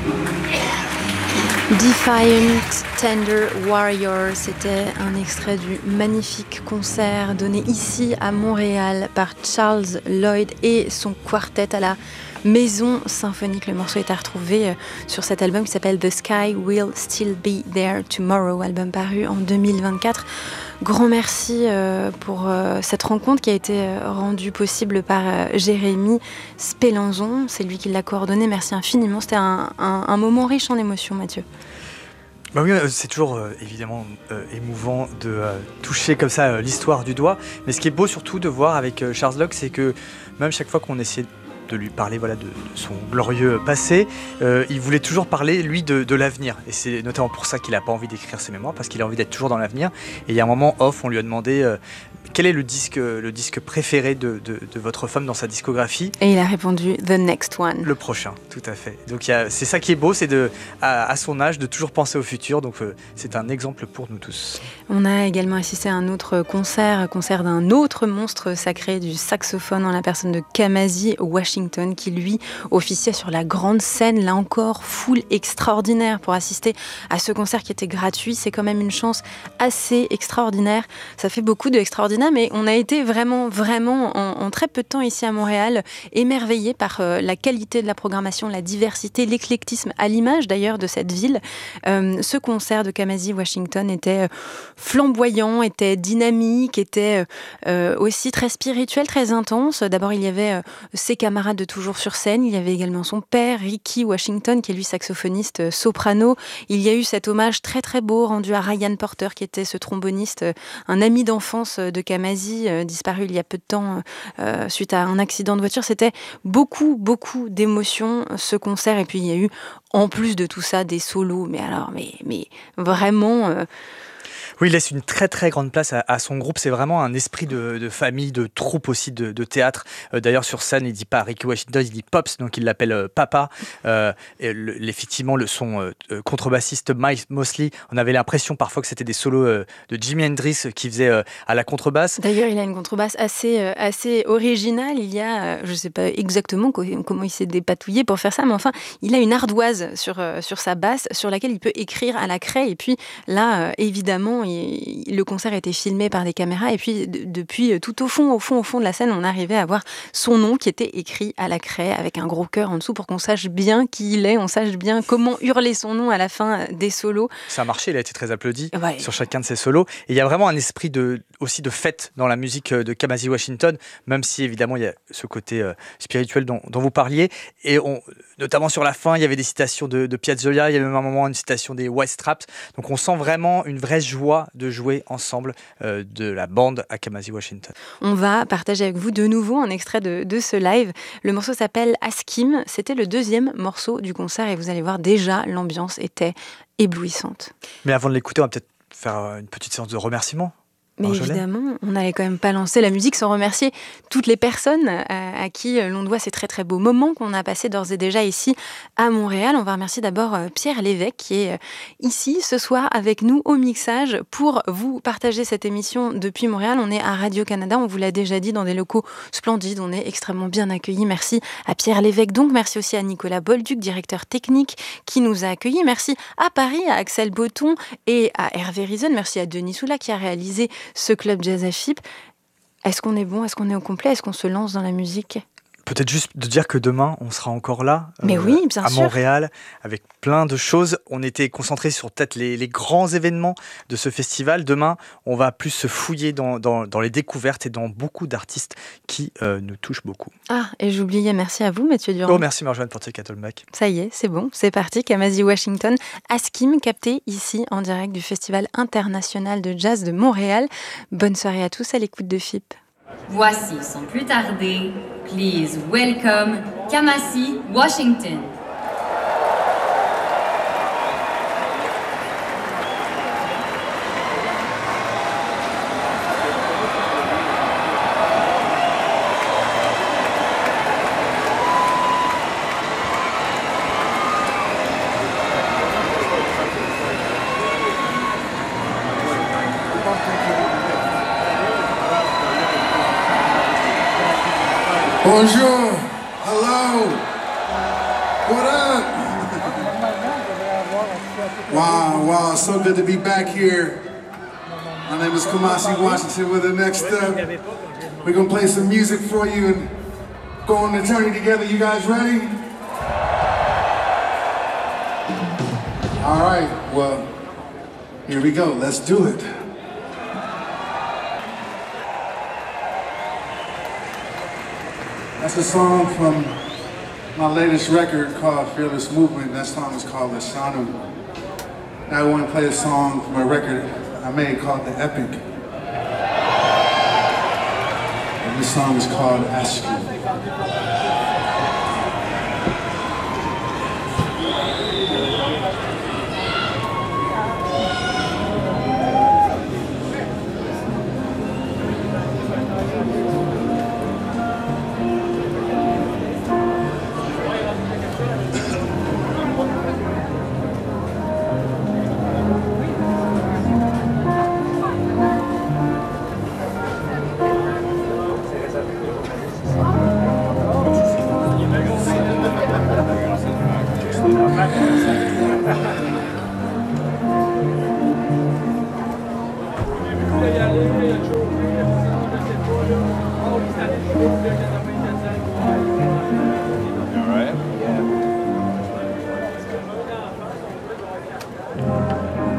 Defiant Tender Warrior, c'était un extrait du magnifique concert donné ici à Montréal par Charles Lloyd et son quartet à la Maison Symphonique. Le morceau est à retrouver sur cet album qui s'appelle The Sky Will Still Be There Tomorrow, album paru en 2024. Grand merci pour cette rencontre qui a été rendue possible par Jérémy Spélanzon. C'est lui qui l'a coordonné. Merci infiniment. C'était un moment riche en émotions, Mathieu. Bah oui, c'est toujours évidemment émouvant de toucher comme ça l'histoire du doigt. Mais ce qui est beau surtout de voir avec Charles Lloyd, c'est que même chaque fois qu'on essaie de lui parler de son glorieux passé, il voulait toujours parler, lui, de l'avenir. Et c'est notamment pour ça qu'il n'a pas envie d'écrire ses mémoires, parce qu'il a envie d'être toujours dans l'avenir. Et il y a un moment off, on lui a demandé quel est le disque préféré de votre femme dans sa discographie. Et il a répondu The Next One. Le prochain, tout à fait. Donc c'est ça qui est beau, c'est à son âge de toujours penser au futur. Donc c'est un exemple pour nous tous. On a également assisté à un autre concert d'un autre monstre sacré du saxophone en la personne de Kamasi Washington, qui lui officiait sur la grande scène. Là encore, foule extraordinaire pour assister à ce concert qui était gratuit. C'est quand même une chance assez extraordinaire. Ça fait beaucoup de extraordinaire, mais on a été vraiment en très peu de temps ici à Montréal émerveillés par la qualité de la programmation, la diversité, l'éclectisme, à l'image d'ailleurs de cette ville. Ce concert de Kamasi Washington était flamboyant, était dynamique, était aussi très spirituel, très intense. D'abord, il y avait ses camarades de toujours sur scène, il y avait également son père, Ricky Washington, qui est lui saxophoniste soprano. Il y a eu cet hommage très très beau rendu à Ryan Porter, qui était ce tromboniste, un ami d'enfance de Kamasi, disparu il y a peu de temps suite à un accident de voiture. C'était beaucoup d'émotions, ce concert. Et puis il y a eu, en plus de tout ça, des solos, mais vraiment... Oui, il laisse une très très grande place à son groupe. C'est vraiment un esprit de famille, de troupe aussi, de théâtre. D'ailleurs, sur scène, il dit pas Ricky Washington, il dit Pops, donc il l'appelle Papa. Effectivement, le son contrebassiste Mike Mosley, on avait l'impression parfois que c'était des solos de Jimi Hendrix qui faisait à la contrebasse. D'ailleurs, il a une contrebasse assez originale. Il y a, je ne sais pas exactement comment il s'est dépatouillé pour faire ça, mais enfin, il a une ardoise sur sa basse sur laquelle il peut écrire à la craie. Et puis là, évidemment, le concert était filmé par des caméras, et puis depuis tout au fond de la scène, on arrivait à voir son nom qui était écrit à la craie avec un gros cœur en dessous pour qu'on sache bien qui il est, on sache bien comment hurler son nom à la fin des solos. Ça a marché, il a été très applaudi sur chacun de ses solos. Et il y a vraiment un esprit aussi de fête dans la musique de Kamasi Washington, même si évidemment il y a ce côté spirituel dont vous parliez. Et notamment sur la fin, il y avait des citations de Piazzolla, il y avait même un moment une citation des White Stripes. Donc on sent vraiment une vraie joie de jouer ensemble de la bande à Kamasi Washington. On va partager avec vous de nouveau un extrait de ce live. Le morceau s'appelle Ask Him. C'était le deuxième morceau du concert et vous allez voir, déjà l'ambiance était éblouissante. Mais avant de l'écouter, on va peut-être faire une petite séance de remerciements. Mais évidemment, on n'allait quand même pas lancer la musique sans remercier toutes les personnes à qui l'on doit ces très très beaux moments qu'on a passés d'ores et déjà ici à Montréal. On va remercier d'abord Pierre Lévesque qui est ici ce soir avec nous au mixage pour vous partager cette émission depuis Montréal. On est à Radio-Canada, on vous l'a déjà dit, dans des locaux splendides, on est extrêmement bien accueillis. Merci à Pierre Lévesque. Donc merci aussi à Nicolas Bolduc, directeur technique qui nous a accueillis. Merci à Paris, à Axel Botton et à Hervé Rison. Merci à Denis Soula qui a réalisé ce club Jazz à Chypre. Est-ce qu'on est bon? Est-ce qu'on est au complet? Est-ce qu'on se lance dans la musique? Peut-être juste de dire que demain, on sera encore là, Mais oui, bien à sûr. Montréal, avec plein de choses. On était concentrés sur peut-être les grands événements de ce festival. Demain, on va plus se fouiller dans les découvertes et dans beaucoup d'artistes qui nous touchent beaucoup. Ah, et j'oubliais, merci à vous, Mathieu Durand. Oh, merci Marjolaine pour Take Back. Ça y est, c'est bon, c'est parti. Kamasi Washington, Ask Him, capté ici en direct du Festival international de jazz de Montréal. Bonne soirée à tous à l'écoute de FIP. Voici sans plus tarder, please welcome Kamasi Washington. Bonjour, hello, what up? Wow, so good to be back here. My name is Kamasi Washington with the next step. We're gonna play some music for you and go on the journey together. You guys ready? All right, well, here we go, let's do it. That's a song from my latest record called Fearless Movement. That song is called Lashanu. Now I want to play a song from a record I made called The Epic. And this song is called Ask You.